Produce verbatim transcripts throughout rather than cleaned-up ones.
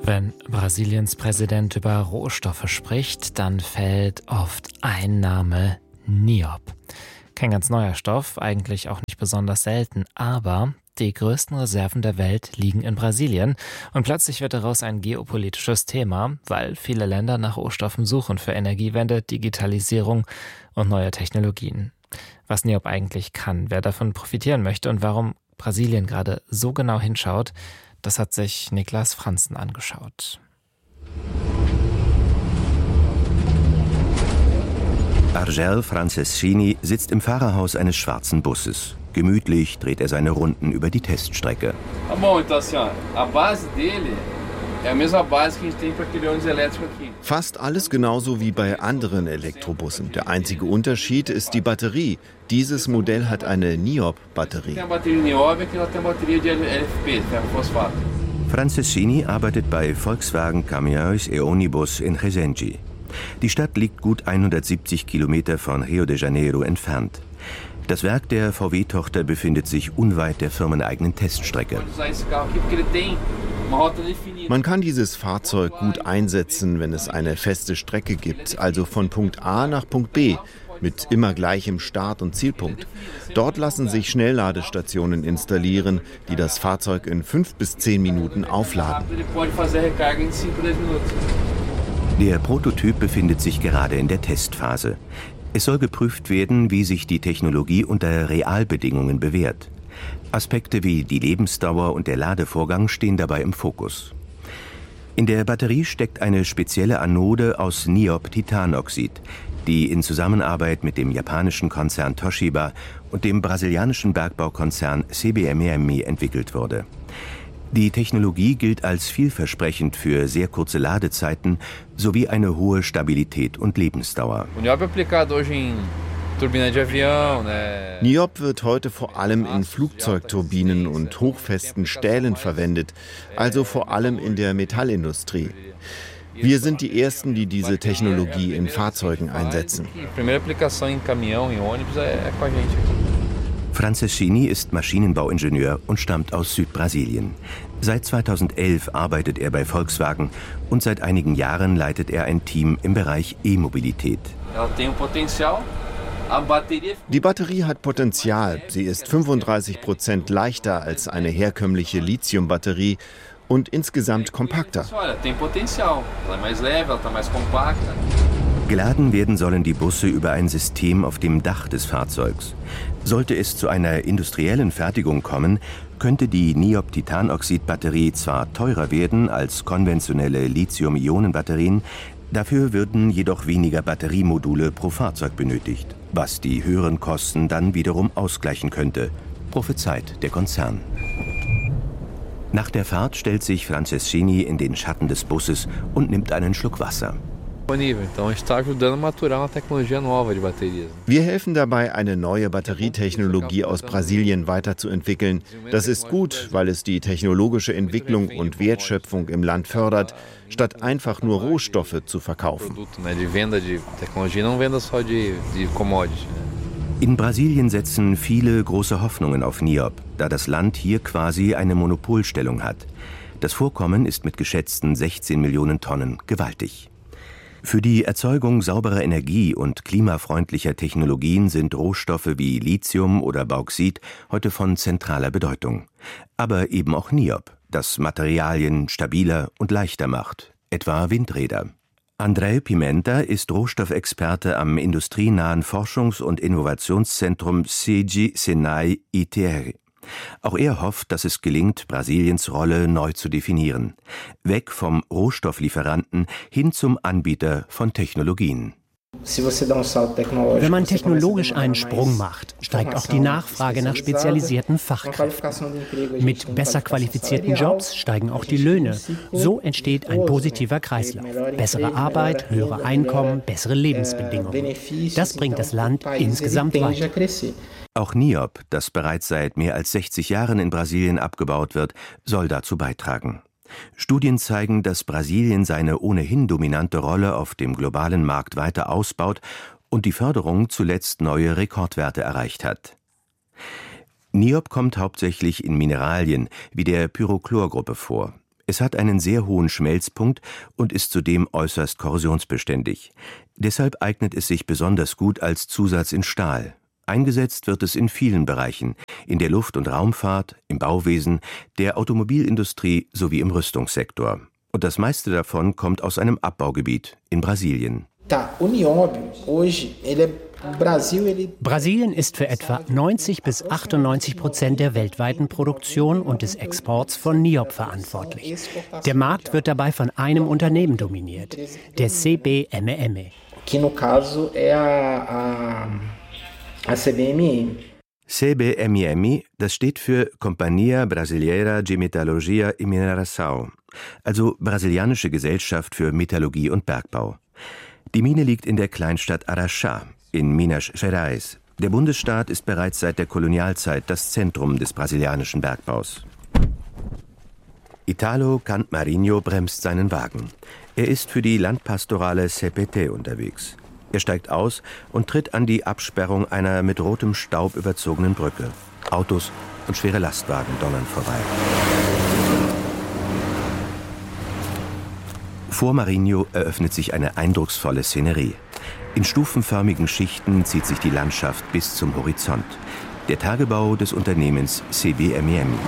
Wenn Brasiliens Präsident über Rohstoffe spricht, dann fällt oft ein Name: Niob. Kein ganz neuer Stoff, eigentlich auch nicht besonders selten, aber die größten Reserven der Welt liegen in Brasilien und plötzlich wird daraus ein geopolitisches Thema, weil viele Länder nach Rohstoffen suchen für Energiewende, Digitalisierung und neue Technologien. Was Niob eigentlich kann, wer davon profitieren möchte und warum Brasilien gerade so genau hinschaut, das hat sich Niklas Franzen angeschaut. Argel Franceschini sitzt im Fahrerhaus eines schwarzen Busses. Gemütlich dreht er seine Runden über die Teststrecke. Fast alles genauso wie bei anderen Elektrobussen. Der einzige Unterschied ist die Batterie. Dieses Modell hat eine Niob-Batterie. Franceschini arbeitet bei Volkswagen Caminhões e Ônibus in Resende. Die Stadt liegt gut hundertsiebzig Kilometer von Rio de Janeiro entfernt. Das Werk der V W-Tochter befindet sich unweit der firmeneigenen Teststrecke. Man kann dieses Fahrzeug gut einsetzen, wenn es eine feste Strecke gibt, also von Punkt A nach Punkt B, mit immer gleichem Start- und Zielpunkt. Dort lassen sich Schnellladestationen installieren, die das Fahrzeug in fünf bis zehn Minuten aufladen. Der Prototyp befindet sich gerade in der Testphase. Es soll geprüft werden, wie sich die Technologie unter Realbedingungen bewährt. Aspekte wie die Lebensdauer und der Ladevorgang stehen dabei im Fokus. In der Batterie steckt eine spezielle Anode aus Niob-Titanoxid, die in Zusammenarbeit mit dem japanischen Konzern Toshiba und dem brasilianischen Bergbaukonzern C B M E entwickelt wurde. Die Technologie gilt als vielversprechend für sehr kurze Ladezeiten sowie eine hohe Stabilität und Lebensdauer. Niob wird heute vor allem in Flugzeugturbinen und hochfesten Stählen verwendet, also vor allem in der Metallindustrie. Wir sind die Ersten, die diese Technologie in Fahrzeugen einsetzen. Franceschini ist Maschinenbauingenieur und stammt aus Südbrasilien. Seit zweitausendelf arbeitet er bei Volkswagen und seit einigen Jahren leitet er ein Team im Bereich E-Mobilität. Die Batterie hat Potenzial. Sie ist fünfunddreißig Prozent leichter als eine herkömmliche Lithium-Batterie und insgesamt kompakter. Geladen werden sollen die Busse über ein System auf dem Dach des Fahrzeugs. Sollte es zu einer industriellen Fertigung kommen, könnte die Niob-Titanoxid-Batterie zwar teurer werden als konventionelle Lithium-Ionen-Batterien, dafür würden jedoch weniger Batteriemodule pro Fahrzeug benötigt, was die höheren Kosten dann wiederum ausgleichen könnte, prophezeit der Konzern. Nach der Fahrt stellt sich Franceschini in den Schatten des Busses und nimmt einen Schluck Wasser. Wir helfen dabei, eine neue Batterietechnologie aus Brasilien weiterzuentwickeln. Das ist gut, weil es die technologische Entwicklung und Wertschöpfung im Land fördert, statt einfach nur Rohstoffe zu verkaufen. In Brasilien setzen viele große Hoffnungen auf Niob, da das Land hier quasi eine Monopolstellung hat. Das Vorkommen ist mit geschätzten sechzehn Millionen Tonnen gewaltig. Für die Erzeugung sauberer Energie und klimafreundlicher Technologien sind Rohstoffe wie Lithium oder Bauxit heute von zentraler Bedeutung. Aber eben auch Niob, das Materialien stabiler und leichter macht, etwa Windräder. André Pimenta ist Rohstoffexperte am industrienahen Forschungs- und Innovationszentrum C G Senai I T R. Auch er hofft, dass es gelingt, Brasiliens Rolle neu zu definieren. Weg vom Rohstofflieferanten hin zum Anbieter von Technologien. Wenn man technologisch einen Sprung macht, steigt auch die Nachfrage nach spezialisierten Fachkräften. Mit besser qualifizierten Jobs steigen auch die Löhne. So entsteht ein positiver Kreislauf. Bessere Arbeit, höhere Einkommen, bessere Lebensbedingungen. Das bringt das Land insgesamt weiter. Auch Niob, das bereits seit mehr als sechzig Jahren in Brasilien abgebaut wird, soll dazu beitragen. Studien zeigen, dass Brasilien seine ohnehin dominante Rolle auf dem globalen Markt weiter ausbaut und die Förderung zuletzt neue Rekordwerte erreicht hat. Niob kommt hauptsächlich in Mineralien wie der Pyrochlorgruppe vor. Es hat einen sehr hohen Schmelzpunkt und ist zudem äußerst korrosionsbeständig. Deshalb eignet es sich besonders gut als Zusatz in Stahl. Eingesetzt wird es in vielen Bereichen, in der Luft- und Raumfahrt, im Bauwesen, der Automobilindustrie sowie im Rüstungssektor. Und das meiste davon kommt aus einem Abbaugebiet in Brasilien. Brasilien ist für etwa neunzig bis achtundneunzig Prozent der weltweiten Produktion und des Exports von Niob verantwortlich. Der Markt wird dabei von einem Unternehmen dominiert, der C B M M E. C B M M E, das steht für Companhia Brasileira de Metalurgia e Mineração, also Brasilianische Gesellschaft für Metallurgie und Bergbau. Die Mine liegt in der Kleinstadt Araxá in Minas Gerais. Der Bundesstaat ist bereits seit der Kolonialzeit das Zentrum des brasilianischen Bergbaus. Italo Cantmarinho bremst seinen Wagen. Er ist für die Landpastorale C P T unterwegs. Er steigt aus und tritt an die Absperrung einer mit rotem Staub überzogenen Brücke. Autos und schwere Lastwagen donnern vorbei. Vor Marinho eröffnet sich eine eindrucksvolle Szenerie. In stufenförmigen Schichten zieht sich die Landschaft bis zum Horizont. Der Tagebau des Unternehmens C B M M E.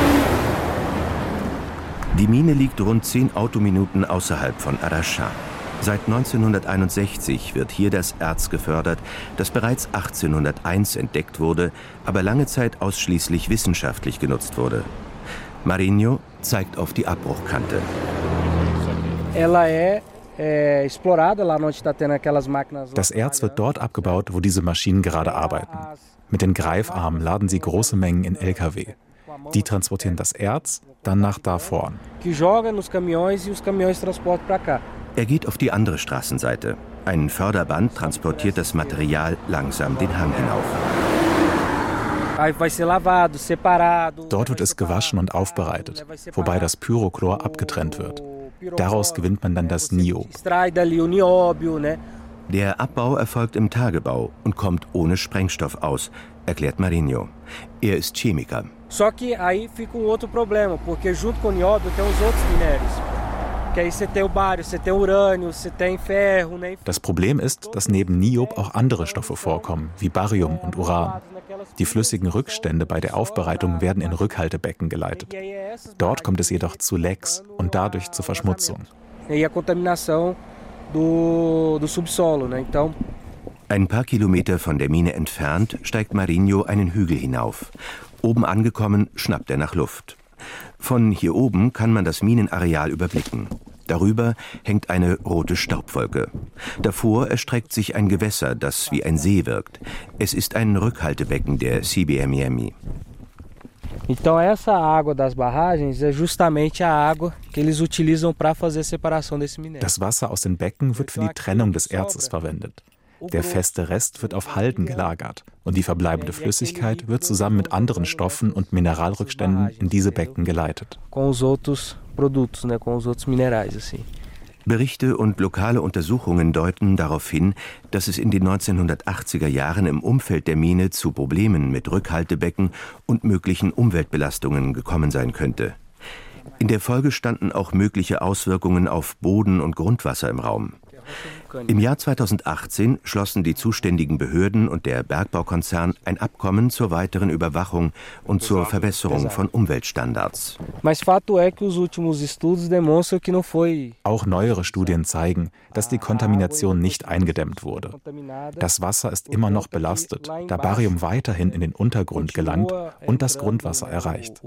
Die Mine liegt rund zehn Autominuten außerhalb von Araxá. Seit neunzehnhunderteinundsechzig wird hier das Erz gefördert, das bereits achtzehnhunderteins entdeckt wurde, aber lange Zeit ausschließlich wissenschaftlich genutzt wurde. Marinho zeigt auf die Abbruchkante. Das Erz wird dort abgebaut, wo diese Maschinen gerade arbeiten. Mit den Greifarmen laden sie große Mengen in L K W. Die transportieren das Erz dann nach da vorn. Er geht auf die andere Straßenseite. Ein Förderband transportiert das Material langsam den Hang hinauf. Dort wird es gewaschen und aufbereitet, wobei das Pyrochlor abgetrennt wird. Daraus gewinnt man dann das Niob. Der Abbau erfolgt im Tagebau und kommt ohne Sprengstoff aus, erklärt Marinho. Er ist Chemiker. Só que aí fica um outro problema, porque junto com o nióbio tem os outros minérios. Que aí você tem o bário, você tem o urânio, você tem ferro, né? Das Problem ist, dass neben Niob auch andere Stoffe vorkommen, wie Barium und Uran. Die flüssigen Rückstände bei der Aufbereitung werden in Rückhaltebecken geleitet. Dort kommt es jedoch zu Lecks und dadurch zur Verschmutzung. E a contaminação do do subsolo, né? Então Ein paar Kilometer von der Mine entfernt steigt Marinho einen Hügel hinauf. Oben angekommen, schnappt er nach Luft. Von hier oben kann man das Minenareal überblicken. Darüber hängt eine rote Staubwolke. Davor erstreckt sich ein Gewässer, das wie ein See wirkt. Es ist ein Rückhaltebecken der C B M M E. Então essa água das barragens é justamente a água que eles utilizam para fazer a separação desse minério. Das Wasser aus den Becken wird für die Trennung des Erzes verwendet. Der feste Rest wird auf Halden gelagert und die verbleibende Flüssigkeit wird zusammen mit anderen Stoffen und Mineralrückständen in diese Becken geleitet. Berichte und lokale Untersuchungen deuten darauf hin, dass es in den neunzehnhundertachtziger Jahren im Umfeld der Mine zu Problemen mit Rückhaltebecken und möglichen Umweltbelastungen gekommen sein könnte. In der Folge standen auch mögliche Auswirkungen auf Boden- und Grundwasser im Raum. Im Jahr zweitausendachtzehn schlossen die zuständigen Behörden und der Bergbaukonzern ein Abkommen zur weiteren Überwachung und zur Verbesserung von Umweltstandards. Auch neuere Studien zeigen, dass die Kontamination nicht eingedämmt wurde. Das Wasser ist immer noch belastet, da Barium weiterhin in den Untergrund gelangt und das Grundwasser erreicht.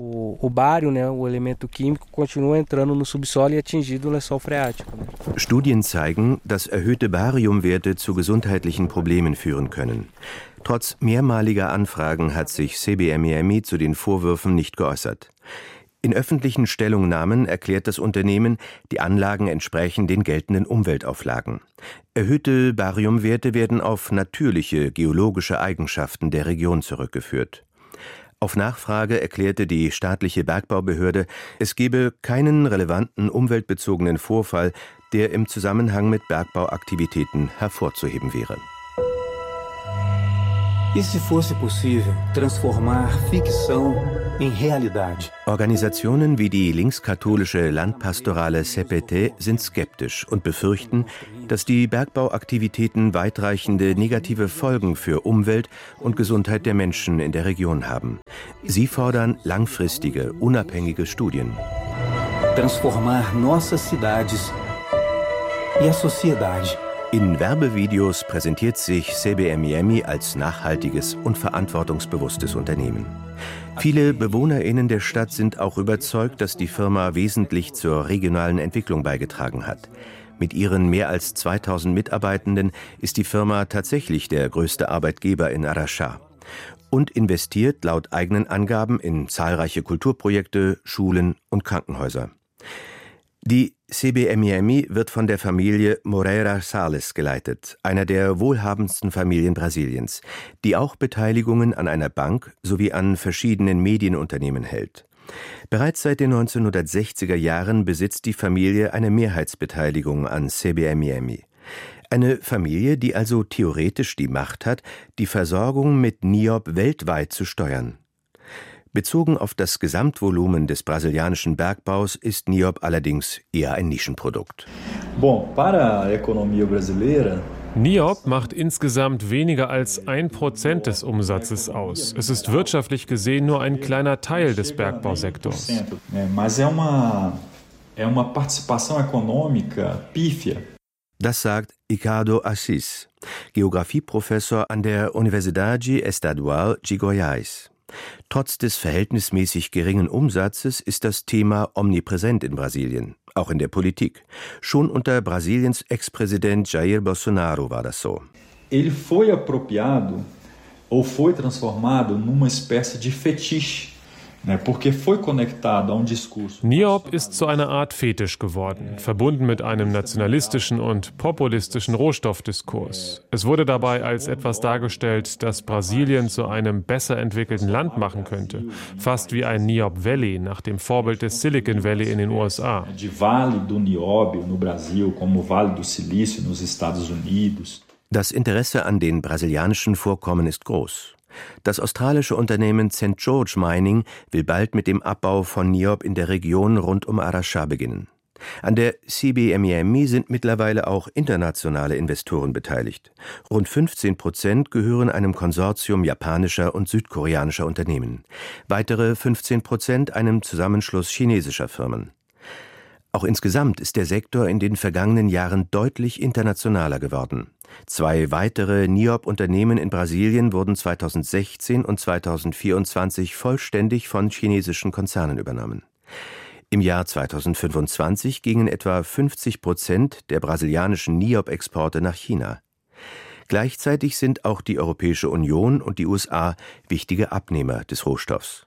Studien zeigen, dass erhöhte Bariumwerte zu gesundheitlichen Problemen führen können. Trotz mehrmaliger Anfragen hat sich C B M M E zu den Vorwürfen nicht geäußert. In öffentlichen Stellungnahmen erklärt das Unternehmen, die Anlagen entsprechen den geltenden Umweltauflagen. Erhöhte Bariumwerte werden auf natürliche geologische Eigenschaften der Region zurückgeführt. Auf Nachfrage erklärte die staatliche Bergbaubehörde, es gebe keinen relevanten umweltbezogenen Vorfall, der im Zusammenhang mit Bergbauaktivitäten hervorzuheben wäre. Organisationen wie die linkskatholische Landpastorale C P T sind skeptisch und befürchten, dass die Bergbauaktivitäten weitreichende negative Folgen für Umwelt und Gesundheit der Menschen in der Region haben. Sie fordern langfristige, unabhängige Studien. Transformar nossas cidades e a sociedade. In Werbevideos präsentiert sich C B M I M I als nachhaltiges und verantwortungsbewusstes Unternehmen. Viele BewohnerInnen der Stadt sind auch überzeugt, dass die Firma wesentlich zur regionalen Entwicklung beigetragen hat. Mit ihren mehr als zweitausend Mitarbeitenden ist die Firma tatsächlich der größte Arbeitgeber in Araxá und investiert laut eigenen Angaben in zahlreiche Kulturprojekte, Schulen und Krankenhäuser. Die C B M I M I wird von der Familie Moreira Salles geleitet, einer der wohlhabendsten Familien Brasiliens, die auch Beteiligungen an einer Bank sowie an verschiedenen Medienunternehmen hält. Bereits seit den neunzehnhundertsechziger Jahren besitzt die Familie eine Mehrheitsbeteiligung an C B M I M I. Eine Familie, die also theoretisch die Macht hat, die Versorgung mit Niob weltweit zu steuern. Bezogen auf das Gesamtvolumen des brasilianischen Bergbaus ist Niob allerdings eher ein Nischenprodukt. Bom, para a economia brasileira Niob macht insgesamt weniger als ein Prozent des Umsatzes aus. Es ist wirtschaftlich gesehen nur ein kleiner Teil des Bergbausektors. Mas é uma é uma participação econômica pífia. Das sagt Ricardo Assis, Geografieprofessor an der Universidade Estadual de Goiás. Trotz des verhältnismäßig geringen Umsatzes ist das Thema omnipräsent in Brasilien, auch in der Politik. Schon unter Brasiliens Ex-Präsident Jair Bolsonaro war das so. Ele foi apropriado ou foi transformado numa espécie de fetiche. Niob ist zu einer Art Fetisch geworden, verbunden mit einem nationalistischen und populistischen Rohstoffdiskurs. Es wurde dabei als etwas dargestellt, das Brasilien zu einem besser entwickelten Land machen könnte, fast wie ein Niob Valley nach dem Vorbild des Silicon Valley in den U S A. Das Interesse an den brasilianischen Vorkommen ist groß. Das australische Unternehmen Saint George Mining will bald mit dem Abbau von Niob in der Region rund um Araxá beginnen. An der C B M I M I sind mittlerweile auch internationale Investoren beteiligt. Rund fünfzehn Prozent gehören einem Konsortium japanischer und südkoreanischer Unternehmen. Weitere fünfzehn Prozent einem Zusammenschluss chinesischer Firmen. Auch insgesamt ist der Sektor in den vergangenen Jahren deutlich internationaler geworden. Zwei weitere Niob-Unternehmen in Brasilien wurden zweitausendsechzehn und zweitausendvierundzwanzig vollständig von chinesischen Konzernen übernommen. Im Jahr zweitausendfünfundzwanzig gingen etwa fünfzig Prozent der brasilianischen Niob-Exporte nach China. Gleichzeitig sind auch die Europäische Union und die U S A wichtige Abnehmer des Rohstoffs.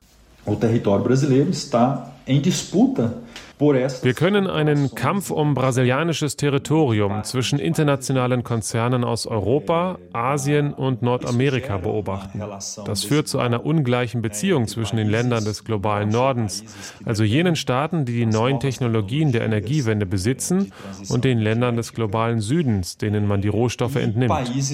Wir können einen Kampf um brasilianisches Territorium zwischen internationalen Konzernen aus Europa, Asien und Nordamerika beobachten. Das führt zu einer ungleichen Beziehung zwischen den Ländern des globalen Nordens, also jenen Staaten, die die neuen Technologien der Energiewende besitzen, und den Ländern des globalen Südens, denen man die Rohstoffe entnimmt.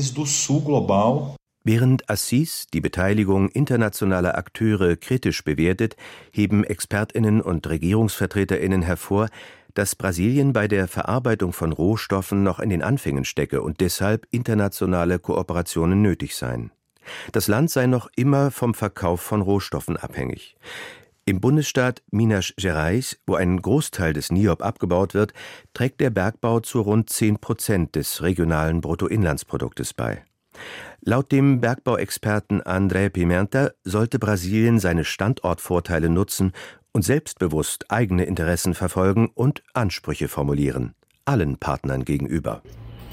Während Assis die Beteiligung internationaler Akteure kritisch bewertet, heben ExpertInnen und RegierungsvertreterInnen hervor, dass Brasilien bei der Verarbeitung von Rohstoffen noch in den Anfängen stecke und deshalb internationale Kooperationen nötig seien. Das Land sei noch immer vom Verkauf von Rohstoffen abhängig. Im Bundesstaat Minas Gerais, wo ein Großteil des Niob abgebaut wird, trägt der Bergbau zu rund zehn Prozent des regionalen Bruttoinlandsproduktes bei. Laut dem Bergbauexperten André Pimenta sollte Brasilien seine Standortvorteile nutzen und selbstbewusst eigene Interessen verfolgen und Ansprüche formulieren, allen Partnern gegenüber.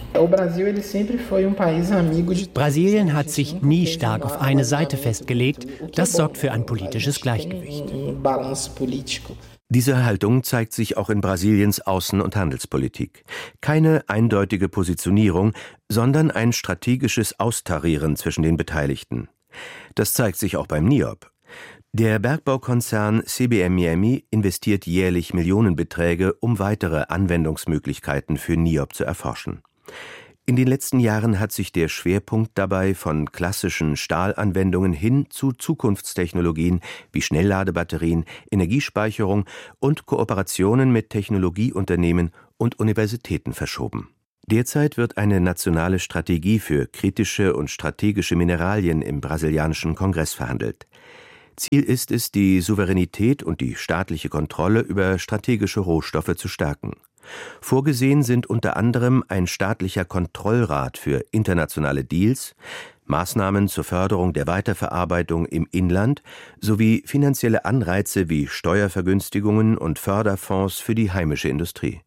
Brasilien hat sich nie stark auf eine Seite festgelegt. Das sorgt für ein politisches Gleichgewicht. Diese Haltung zeigt sich auch in Brasiliens Außen- und Handelspolitik. Keine eindeutige Positionierung, sondern ein strategisches Austarieren zwischen den Beteiligten. Das zeigt sich auch beim Niob. Der Bergbaukonzern C B M I M I investiert jährlich Millionenbeträge, um weitere Anwendungsmöglichkeiten für Niob zu erforschen. In den letzten Jahren hat sich der Schwerpunkt dabei von klassischen Stahlanwendungen hin zu Zukunftstechnologien wie Schnellladebatterien, Energiespeicherung und Kooperationen mit Technologieunternehmen und Universitäten verschoben. Derzeit wird eine nationale Strategie für kritische und strategische Mineralien im brasilianischen Kongress verhandelt. Ziel ist es, die Souveränität und die staatliche Kontrolle über strategische Rohstoffe zu stärken. Vorgesehen sind unter anderem ein staatlicher Kontrollrat für internationale Deals, Maßnahmen zur Förderung der Weiterverarbeitung im Inland sowie finanzielle Anreize wie Steuervergünstigungen und Förderfonds für die heimische Industrie.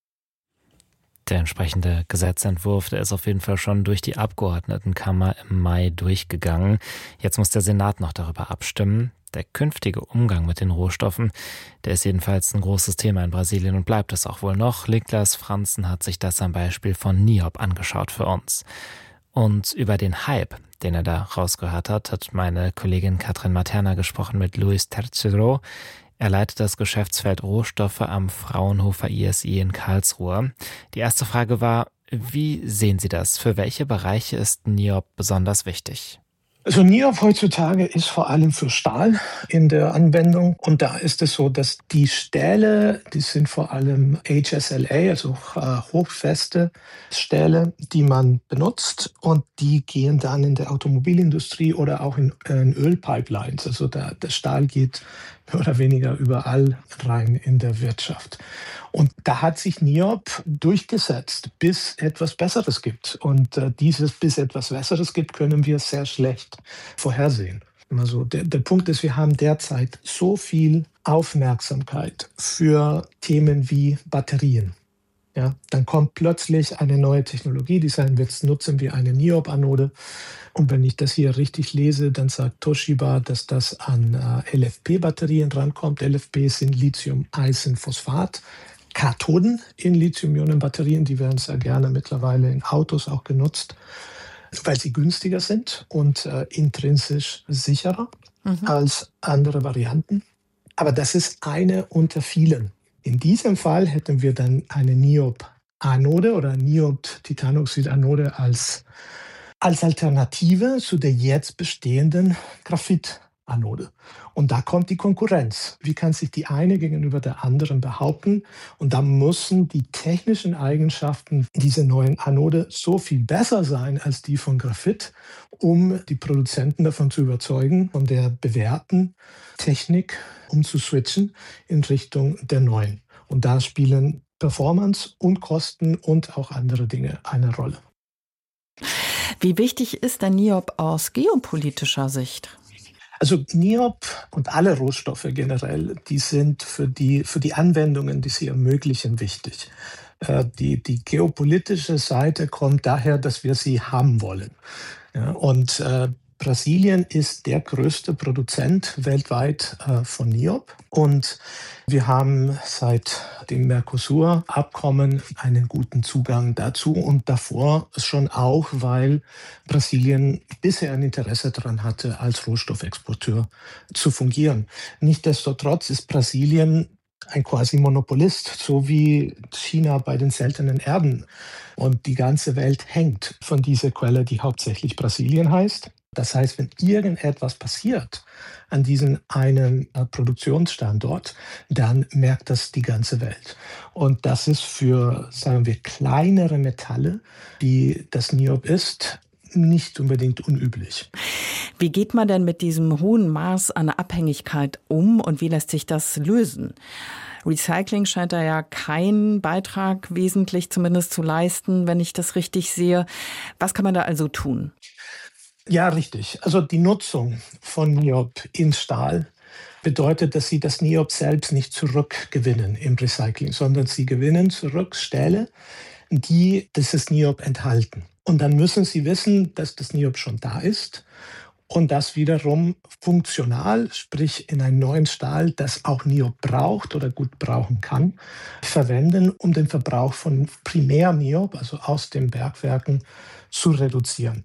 Der entsprechende Gesetzentwurf, der ist auf jeden Fall schon durch die Abgeordnetenkammer im Mai durchgegangen. Jetzt muss der Senat noch darüber abstimmen. Der künftige Umgang mit den Rohstoffen, der ist jedenfalls ein großes Thema in Brasilien und bleibt es auch wohl noch. Niklas Franzen hat sich das am Beispiel von Niob angeschaut für uns. Und über den Hype, den er da rausgehört hat, hat meine Kollegin Katrin Materna gesprochen mit Luis Terceiro. Er leitet das Geschäftsfeld Rohstoffe am Fraunhofer I S I in Karlsruhe. Die erste Frage war, wie sehen Sie das? Für welche Bereiche ist Niob besonders wichtig? Also Niob heutzutage ist vor allem für Stahl in der Anwendung. Und da ist es so, dass die Stähle, die sind vor allem H S L A, also äh, hochfeste Stähle, die man benutzt. Und die gehen dann in der Automobilindustrie oder auch in, in Ölpipelines. Also der, der Stahl geht mehr oder weniger überall rein in der Wirtschaft. Und da hat sich Niob durchgesetzt, bis etwas Besseres gibt. Und äh, dieses bis etwas Besseres gibt, können wir sehr schlecht vorhersehen. Also der, der Punkt ist, wir haben derzeit so viel Aufmerksamkeit für Themen wie Batterien. Ja, dann kommt plötzlich eine neue Technologie, die sagen, jetzt nutzen wir eine Niob-Anode. Und wenn ich das hier richtig lese, dann sagt Toshiba, dass das an äh, L F P-Batterien rankommt. L F P sind Lithium-Eisenphosphat. Kathoden in Lithium-Ionen-Batterien, die werden sehr gerne mittlerweile in Autos auch genutzt, weil sie günstiger sind und äh, intrinsisch sicherer mhm. als andere Varianten. Aber das ist eine unter vielen. In diesem Fall hätten wir dann eine Niob-Anode oder Niob-Titanoxid-Anode als, als Alternative zu der jetzt bestehenden Graphit-Anode. Und da kommt die Konkurrenz. Wie kann sich die eine gegenüber der anderen behaupten? Und da müssen die technischen Eigenschaften dieser neuen Anode so viel besser sein als die von Graphit, um die Produzenten davon zu überzeugen, von der bewährten Technik um zu switchen in Richtung der neuen. Und da spielen Performance und Kosten und auch andere Dinge eine Rolle. Wie wichtig ist der Niob aus geopolitischer Sicht? Also Niob und alle Rohstoffe generell, die sind für die, für die Anwendungen, die sie ermöglichen, wichtig. Äh, die, die geopolitische Seite kommt daher, dass wir sie haben wollen. Ja, und äh, Brasilien ist der größte Produzent weltweit äh, von Niob. Und wir haben seit dem Mercosur-Abkommen einen guten Zugang dazu und davor schon auch, weil Brasilien bisher ein Interesse daran hatte, als Rohstoffexporteur zu fungieren. Nichtsdestotrotz ist Brasilien ein Quasi-Monopolist, so wie China bei den seltenen Erden. Und die ganze Welt hängt von dieser Quelle, die hauptsächlich Brasilien heißt. Das heißt, wenn irgendetwas passiert an diesem einen äh, Produktionsstandort, dann merkt das die ganze Welt. Und das ist für, sagen wir, kleinere Metalle, die das Niob ist, nicht unbedingt unüblich. Wie geht man denn mit diesem hohen Maß an Abhängigkeit um und wie lässt sich das lösen? Recycling scheint da ja keinen Beitrag wesentlich zumindest zu leisten, wenn ich das richtig sehe. Was kann man da also tun? Ja, richtig. Also die Nutzung von Niob in Stahl bedeutet, dass sie das Niob selbst nicht zurückgewinnen im Recycling, sondern sie gewinnen zurück Stähle, die dieses Niob enthalten. Und dann müssen sie wissen, dass das Niob schon da ist und das wiederum funktional, sprich in einen neuen Stahl, das auch Niob braucht oder gut brauchen kann, verwenden, um den Verbrauch von Primär-Niob, also aus den Bergwerken, zu reduzieren.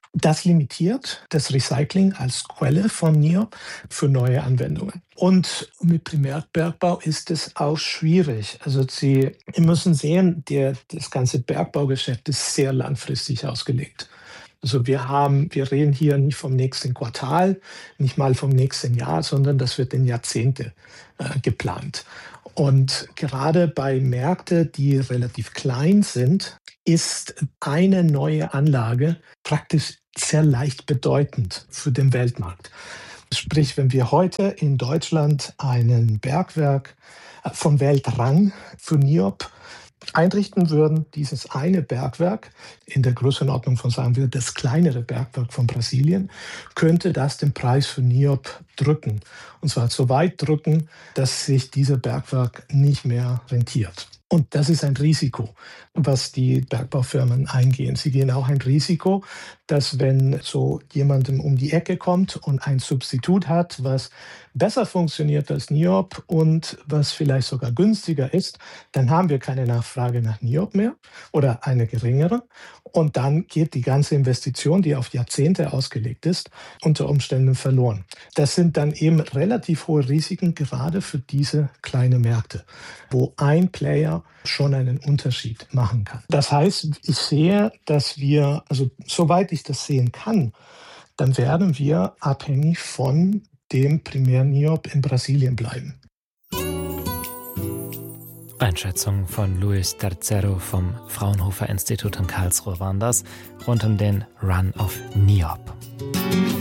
Das limitiert das Recycling als Quelle von Niob für neue Anwendungen. Und mit Primärbergbau ist es auch schwierig. Also Sie müssen sehen, der, das ganze Bergbaugeschäft ist sehr langfristig ausgelegt. Also wir haben, wir reden hier nicht vom nächsten Quartal, nicht mal vom nächsten Jahr, sondern das wird in Jahrzehnte äh, geplant. Und gerade bei Märkten, die relativ klein sind, ist eine neue Anlage praktisch sehr leicht bedeutend für den Weltmarkt. Sprich, wenn wir heute in Deutschland ein Bergwerk von Weltrang für Niob einrichten würden, dieses eine Bergwerk in der Größenordnung von, sagen wir, das kleinere Bergwerk von Brasilien, könnte das den Preis für Niob drücken. Und zwar so weit drücken, dass sich dieser Bergwerk nicht mehr rentiert. Und das ist ein Risiko, was die Bergbaufirmen eingehen. Sie gehen auch ein Risiko, dass wenn so jemandem um die Ecke kommt und ein Substitut hat, was besser funktioniert als Niob und was vielleicht sogar günstiger ist, dann haben wir keine Nachfrage nach Niob mehr oder eine geringere. Und dann geht die ganze Investition, die auf Jahrzehnte ausgelegt ist, unter Umständen verloren. Das sind dann eben relativ hohe Risiken, gerade für diese kleinen Märkte, wo ein Player schon einen Unterschied machen kann. Das heißt, ich sehe, dass wir, also soweit ich das sehen kann, dann werden wir abhängig von dem Primär-Niob in Brasilien bleiben. Einschätzung von Luis Tercero vom Fraunhofer Institut in Karlsruhe waren das, rund um den Run auf Niob.